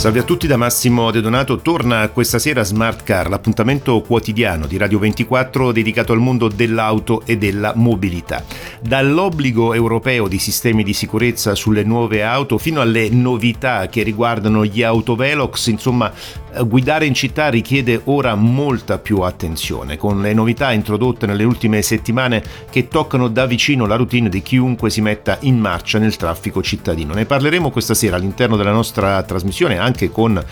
Salve a tutti da Massimo De Donato. Torna questa sera Smart Car, l'appuntamento quotidiano di Radio 24 dedicato al mondo dell'auto e della mobilità. Dall'obbligo europeo di sistemi di sicurezza sulle nuove auto fino alle novità che riguardano gli autovelox, insomma, guidare in città richiede ora molta più attenzione, con le novità introdotte nelle ultime settimane che toccano da vicino la routine di chiunque si metta in marcia nel traffico cittadino. Ne parleremo questa sera all'interno della nostra trasmissione anche con